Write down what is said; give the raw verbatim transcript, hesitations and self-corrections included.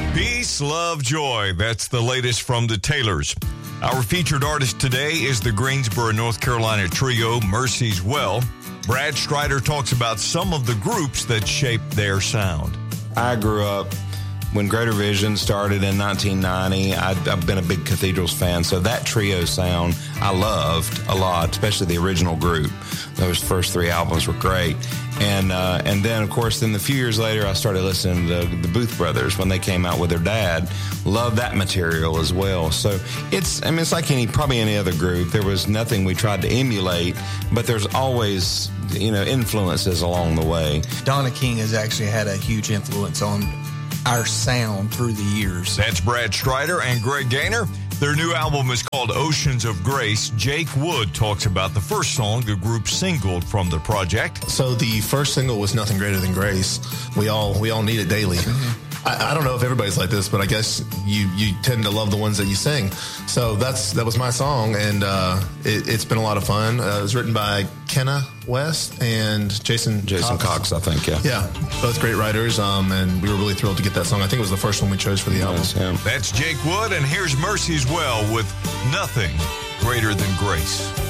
Peace, love, joy. That's the latest from the Taylors. Our featured artist today is the Greensboro, North Carolina trio, Mercy's Well. Brad Strider talks about some of the groups that shaped their sound. I grew up when Greater Vision started in nineteen ninety. I'd, I've been a big Cathedrals fan, so that trio sound I loved a lot, especially the original group. Those first three albums were great. And uh, and then, of course, then a few years later, I started listening to the Booth Brothers when they came out with their dad. Loved that material as well. So it's, I mean, it's like any probably any other group. There was nothing we tried to emulate, but there's always, you know, influences along the way. Donna King has actually had a huge influence on our sound through the years. That's Brad Strider and Greg Gaynor. Their new album is called Oceans of Grace. Jake Wood talks about the first song the group singled from the project. So the first single was Nothing Greater Than Grace. We all we all need it daily. Mm-hmm. I, I don't know if everybody's like this, but I guess you you tend to love the ones that you sing. So that's that was my song, and uh, it, it's been a lot of fun. Uh, it was written by Kenna West and Jason Jason Cox. Cox, I think, yeah. Yeah, both great writers, um, and we were really thrilled to get that song. I think it was the first one we chose for the album. Yes, yeah. That's Jake Wood, and here's Mercy's Well with Nothing Greater Than Grace.